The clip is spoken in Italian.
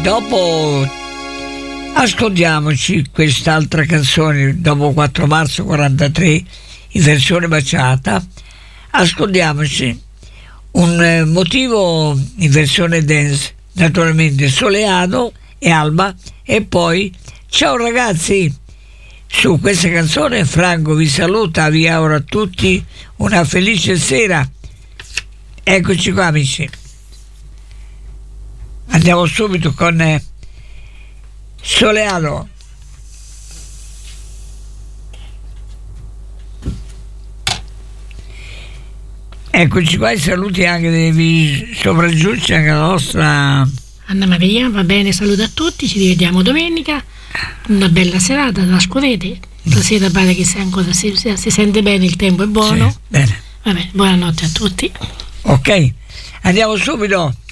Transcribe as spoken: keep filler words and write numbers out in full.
dopo ascoltiamoci quest'altra canzone, dopo quattro marzo quarantatré in versione baciata, ascoltiamoci un eh, motivo in versione dance, naturalmente Soleado e Alba, e poi ciao ragazzi. Su questa canzone Franco vi saluta, vi auguro a tutti una felice sera. Eccoci qua amici, andiamo subito con eh, Soleado. Eccoci qua, i saluti anche devi sopraggiungerci anche la nostra Anna Maria. Va bene, saluto a tutti, ci rivediamo domenica, una bella serata, la scudete stasera, pare che sia ancora, si, si sente bene, il tempo è buono. Sì, bene. Va bene, buonanotte a tutti. Ok, andiamo subito